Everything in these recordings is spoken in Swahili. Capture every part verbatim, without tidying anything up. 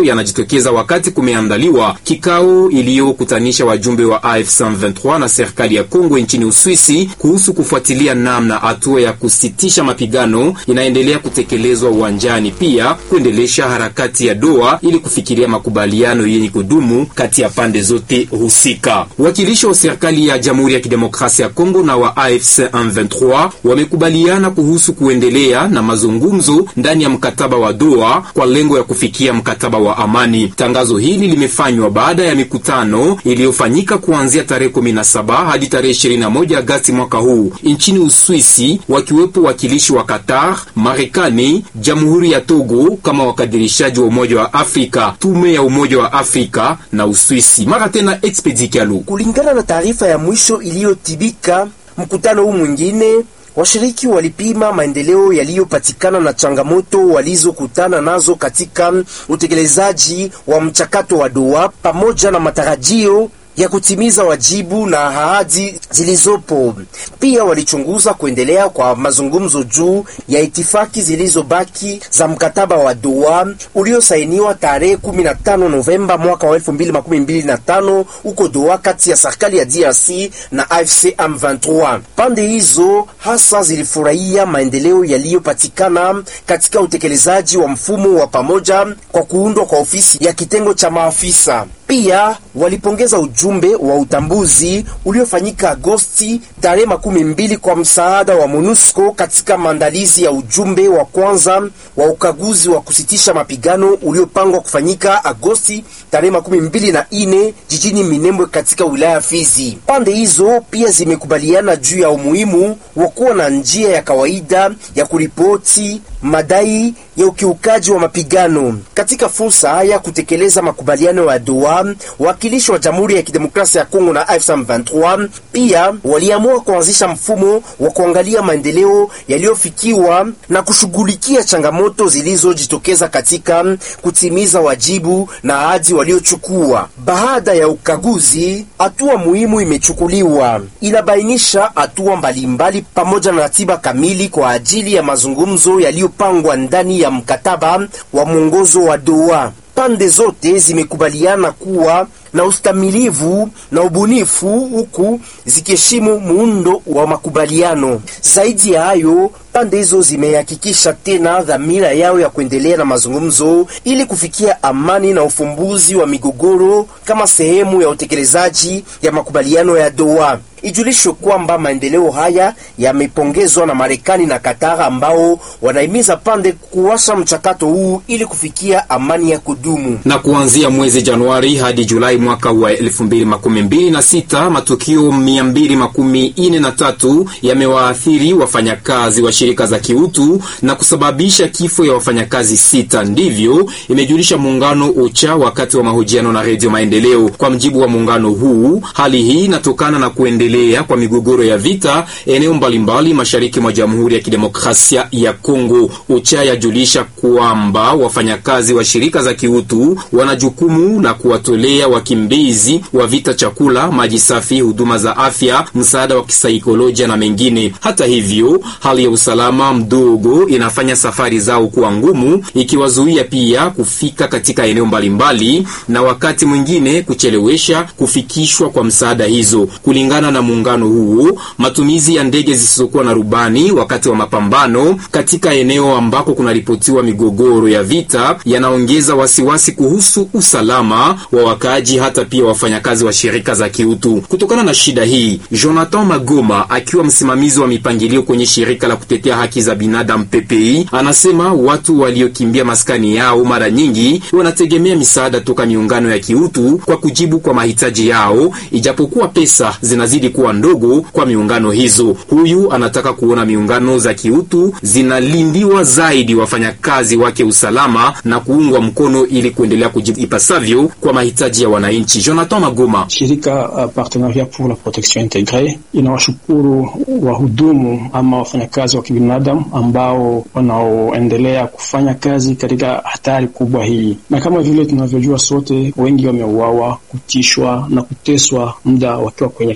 hayo yanajitokeza wakati kumeandaliwa kikao iliyokutanisha wajumbe wa A F C M vingt-trois na serikali ya Kongo nchini Uswisi kuhusu kufuatilia namna hatua ya kusitisha mapigano inaendelea kutekelezwa uwanjani, pia kuendelesha harakati ya Doha ili kufikiria makubaliano yenye kudumu kati ya pande zote husika. Wakilishi wa serikali ya Jamhuri ya Kidemokrasia ya Kongo na wa A F C M vingt-trois wamekubaliana kuhusu kuendelea na mazungumzo ndani ya mkataba wa Doha kwa lengo ya kufikia mkataba wa amani. Tangazo hili limefanywa baada ya mikutano iliyofanyika kuanzia tarehe kumi na saba hadi tarehe ishirini na moja Agosti mwaka huu nchini Uswisi, wakiwepo wakilishi wa Qatar, Marekani, Jamhuri ya Togo kama wakadirishaji wa Umoja wa Afrika, Tume ya Umoja wa Afrika na Uswisi. Mara tena Expedi Kalu. Kulingana na taarifa ya mwisho iliyotibika mkutano huu mwingine, washiriki walipima maendeleo yaliyopatikana na changamoto walizokutana nazo katika utekelezaji wa mchakato wa Doha pamoja na matarajio ya kutimiza wajibu na ahadi zilizopo. Pia walichunguza kuendelea kwa mazungumzo juu ya itifaki zilizobaki za mkataba wa Doha uliosainiwa tarehe kumi na tano Novemba mwaka wa elfu mbili makumi mbili na tano huko Doha kati ya serikali ya D R C na A F C M vingt-trois. Pande hizo hasa zilifurahia maendeleo yaliyopatikana katika utekelezaji wa mfumo wa pamoja kwa kuundwa kwa ofisi ya kitengo cha maafisa. Pia walipongeza ujumbe wa utambuzi uliofanyika Agosti tarehe makumi mbili kwa msaada wa MONUSCO katika maandalizi ya ujumbe wa kwanza wa ukaguzi wa kusitisha mapigano uliopangwa kufanyika Agosti tarehe makumi mbili na ine jijini Minembwe katika wilaya Fizi. Pande hizo pia zimekubaliana juu ya umuhimu wa kuwa na njia ya kawaida ya kuripoti madai ya ukiukaji wa mapigano. Katika fursa haya kutekeleza makubaliano ya Doha, wakilishi wa Jamhuri ya Kidemokrasia ya Kongo na A F C M vingt-trois pia waliamua kuanzisha mfumo wa kuangalia maendeleo yaliyofikiwa na kushughulikia changamoto zilizojitokeza katika kutimiza wajibu na ahadi waliochukua. Baada ya ukaguzi, hatua muhimu imechukuliwa. Inabainisha hatua mbalimbali pamoja na ratiba kamili kwa ajili ya mazungumzo yaliyopangwa ndani ya mkataba wa mwongozo wa Doha. Pande zote zimekubaliana kuwa na ustamilivu na ubunifu huku zikiheshimu muundo wa makubaliano. Zaidi ya hayo, pande hizo zimehakikisha tena dhamira yao ya kuendelea na mazungumzo ili kufikia amani na ufumbuzi wa migogoro kama sehemu ya utekelezaji ya makubaliano ya Doha. Ijulishwe kwamba maendeleo haya yamepongezwa na Marekani na Qatar ambao wanahimiza pande kuwasha mchakato huu ili kufikia amani ya kudumu. Na kuanzia mwezi Januari hadi Julai mwaka wa elfu mbili makumi mbili na sita, matukio mia mbili makumi ine na tatu yamewaathiri wafanyakazi wa shirika za kiutu na kusababisha kifo ya wafanyakazi sita. Ndivyo imejulisha muungano OCHA wakati wa mahojiano na Radio Maendeleo. Kwa mjibu wa muungano huu, hali hii inatokana na kuendelea kwa migogoro ya vita eneo mbalimbali mashariki mwa Jamhuri ya Kidemokrasia ya Kongo. OCHA yajulisha kwamba wafanyakazi wa shirika za kiutu wana jukumu la kuwatolea wakimbizi wa vita chakula, maji safi, huduma za afya, msaada wa kisaikolojia na mengine. Hata hivyo, hali ya usalama mdogo inafanya safari zao kuwa ngumu, ikiwazuia pia kufika katika eneo mbalimbali na wakati mwingine kuchelewesha kufikishwa kwa msaada hizo. Kulingana na muungano huo, matumizi ya ndege zisizokuwa na rubani wakati wa mapambano katika eneo ambako kunaripotiwa migogoro ya vita yanaongeza wasiwasi kuhusu usalama wa wakaaji hata pia wafanyakazi wa shirika za kiutu. Kutokana na shida hii, Jonathan Magoma akiwa msimamizi wa mipangilio kwenye shirika la kutetea haki za binadamu P P I anasema watu waliokimbia maskani yao mara nyingi wanategemea misaada toka miungano ya kiutu kwa kujibu kwa mahitaji yao, ijapokuwa pesa zinazidi kuwa ndogo kwa miungano hizo. Huyu anataka kuona miungano za kiutu zinalindiwa zaidi wafanyakazi wake usalama na kuungwa mkono ili kuendelea kujibu ipasavyo kwa mahitaji ya wananchi. Jonathan Magoma. Shirika uh, Partenariat pour la Protection Intégrée inawashukuru wahudumu ama wafanyakazi wa kibinadamu ambao wanaoendelea kufanya kazi katika hatari kubwa hii. Na kama vile tunavyojua sote, wengi wameuawa, kutishwa na kuteswa muda wakiwa kwenye kazi yao.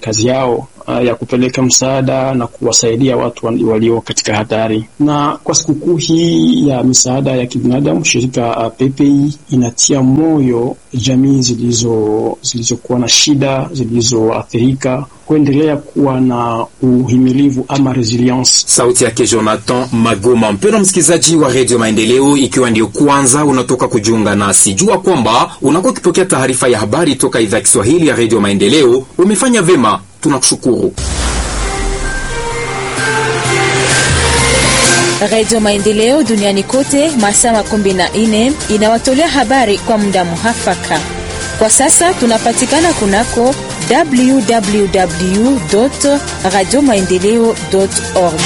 yao uh, ya kupeleka msaada na kuwasaidia watu walio katika hatari. Na kwa sikukuu hii ya misaada ya kibinadamu, shirika uh, P P I inatia moyo jamii zilizo zilizokuwa na shida, zilizoathirika kuendelea kuwa na uhimilivu ama resilience. Sauti yake Jonathan Magoma. Mpendwa msikilizaji wa Radio Maendeleo, ikiwa ndio kwanza unatoka kujiunga nasi, jua kwamba unakuwa ukipokea taarifa ya habari toka idhaa ya Kiswahili ya Radio Maendeleo. Umefanya vema, tunakushukuru. Radio Maendeleo duniani kote masaa makumi na nne inawatolea habari kwa muda muhafaka. Kwa sasa tunapatikana kunako w w w dot radio maendeleo dot org.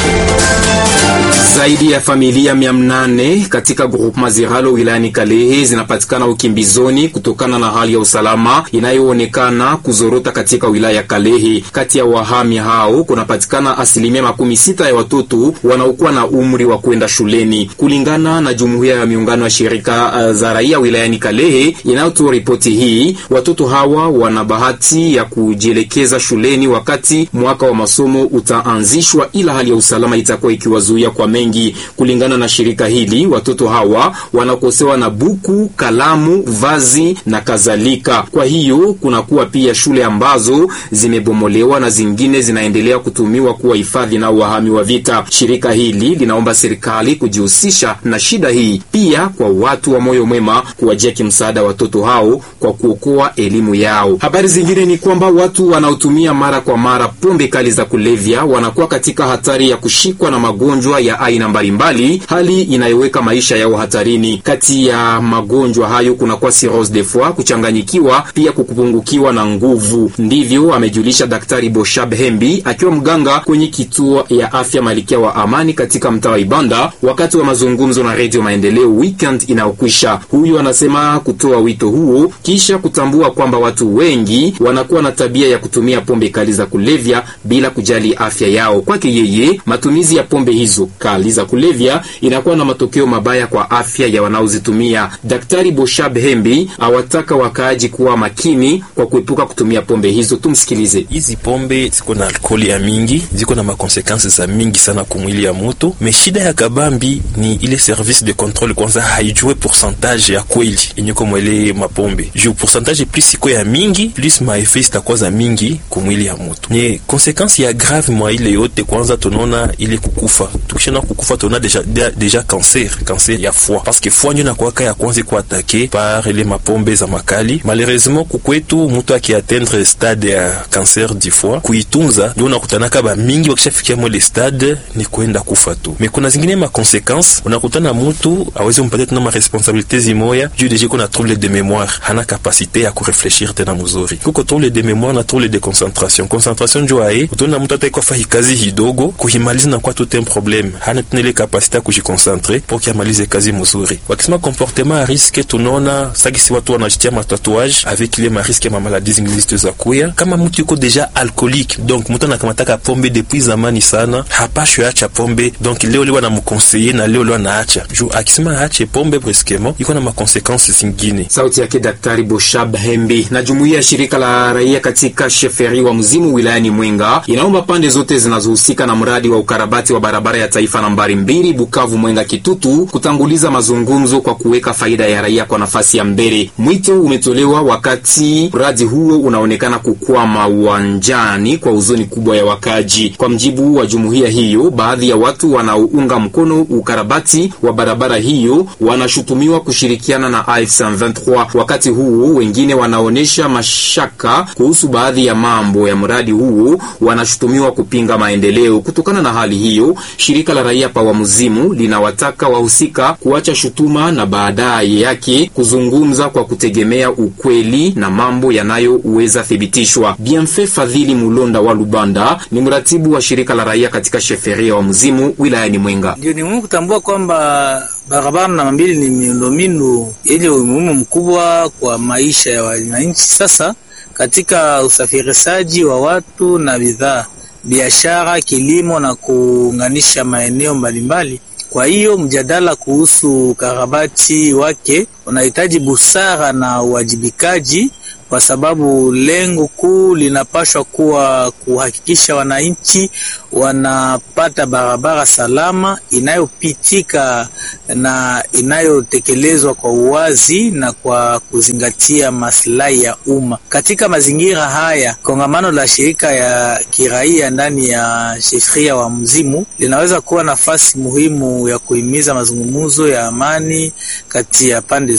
Zaidi ya familia mia nane katika grupu Maziralo wilayani Kalehe zinapatikana ukimbizoni kutokana na hali ya usalama inayoonekana kuzorota katika wilaya ya Kalehe. Kati ya wahami hao kunapatikana asilimia makumi sita ya watoto wanaokuwa na umri wa kwenda shuleni. Kulingana na jumuiya ya miungano ya shirika za raia wilayani Kalehe inayotoa ripoti hii, watoto hawa wana bahati ya kujielekeza shuleni wakati mwaka wa masomo utaanzishwa, ila hali ya usalama itakuwa ikiwazuia kwa mengi. Kulingana na shirika hili, watoto hawa wanakosewa na buku, kalamu, vazi na kadhalika. Kwa hiyo kunakuwa pia shule ambazo zimebomolewa na zingine zinaendelea kutumiwa kuwa hifadhi na wahami wa vita. Shirika hili linaomba serikali kujihusisha na shida hii, pia kwa watu wa moyo mwema kuwajia kimsaada watoto hao kwa kuokoa elimu yao. Habari zingine ni kwamba watu wanaotumia mara kwa mara pombe kali za kulevya wanakuwa katika hatari ya kushikwa na magonjwa ya aina mbalimbali, hali inayoweka maisha yao hatarini. Kati ya magonjwa hayo kuna kwa cirrhose de foie, kuchanganyikiwa, pia kupungukiwa na nguvu. Ndivyo amejulisha Daktari Boshab Hembi akiwa mganga kwenye kituo ya afya Malikia wa Amani katika mtaa wa Ibanda wakati wa mazungumzo na Radio Maendeleo weekend inayokwisha. Huyu anasema kutoa wito huo kisha kutambua kwamba watu wengi wanakuwa na tabia ya kutumia pombe kali za kulevya bila kujali afya yao. Kwake yeye, matumizi ya pombe hizo kali za kulevya inakuwa na matokeo mabaya kwa afya ya wanaozitumia. Daktari Boshab Hembi awataka wakaaji kuwa makini kwa kuepuka kutumia pombe hizo. Tumsikilize. Hizi pombe ziko na alkoholi ya mingi, ziko na makonsekansi za mingi sana kumwili ya mtu. Meshida ya kabambi ni ile service de control kwanza haijue pourcentage ya kweli yenye kwa mwele mapombe. Juu pourcentage plus iko ya mingi, plus maefes itakuwa za mingi kumwili ya mtu. Ni konsekansi ya grave mwa ile yote kwanza tunaona ile kukufa. Tukishana kukufa tuna deja deja cancer, cancer ya foie. Parce que foie ndio nakuwa ya kwanza ku attaquer par ile mapombe za makali. Malheureusement kukwetu mtu akiatteindre stade ya cancer du foie, kuitunza ndio unakutana kaba mingi wakishafikia mwele stade ni kwenda kufa tu. Mais kuna zingine ma conséquences, unakutana mtu aweze mpatia tena ma responsabilité zimoya, juu deja kuna trouble de mémoire, hana capacité ya kurefleshir tena mzuri. Kuko trouble de mémoire na trouble de concentration. Concentration ndio ae, utaona mtu ataikuwa fahi kazi hidogo, kuhimaliza na kwa tout un problème. Hana tena ile capacité ya kujiconcentrer pour kiamalize kazi mzuri. Wakisema comportement à risque, tunaona sagisi watu wanajitia ma tatouage avec les ma risque ma maladie zingine za kuya. Kama mtu yuko deja alcoolique, donc mtu anakamata pombe depuis zamani sana, hapashwe acha pombe. Donc leo leo wanamconseiller na leo leo anaacha. Juu akisema aache pombe brusquement, iko na ma conséquences zingine. Sauti yake Daktari Boshab Hembi. Na jumuiya ya shirika la raia katika sheferi wa Mzimu wilayani Mwenga inaomba pande zote zinazohusika na mradi wa ukarabati wa barabara ya taifa nambari mbili Bukavu Mwenga Kitutu kutanguliza mazungumzo kwa kuweka faida ya raia kwa nafasi ya mbele. Mwito umetolewa wakati mradi huo unaonekana kukwama uwanjani kwa huzuni kubwa ya wakaji. Kwa mjibu wa jumuiya hiyo, baadhi ya watu wanaounga mkono ukarabati wa barabara hiyo wanashutumiwa kushirikiana na A F C M vingt-trois. Wakati huo wengine wanaonesha mashaka kuhusu baadhi ya mambo ya mradi huo, wanashutumiwa kupinga maendeleo. Kutokana na hali hiyo, shirika la raia pa Mzimu linawataka wahusika kuacha shutuma na baadaye yake kuzungumza kwa kutegemea ukweli na mambo yanayoweza thibitishwa. Bienfait Fadhili Mulonda wa Lubanda ni mratibu wa shirika la raia katika sheferia wa Mzimu wilayani Mwenga. Ndio ni muhimu kutambua kwamba barabara namba mbili ni miundombinu yenye umuhimu mkubwa kwa maisha ya wananchi, sasa katika usafirishaji wa watu na bidhaa, biashara, kilimo na kuunganisha maeneo mbalimbali. Kwa hiyo mjadala kuhusu karabati wake unahitaji busara na uwajibikaji kwa sababu lengo kuu linapaswa kuwa kuhakikisha wananchi wanapata barabara salama inayopitika na inayotekelezwa kwa uwazi na kwa kuzingatia maslahi ya umma. Katika mazingira haya, kongamano la shirika ya kiraia ndani ya shefria wa Mzimu linaweza kuwa nafasi muhimu ya kuhimiza mazungumzo ya amani kati ya pande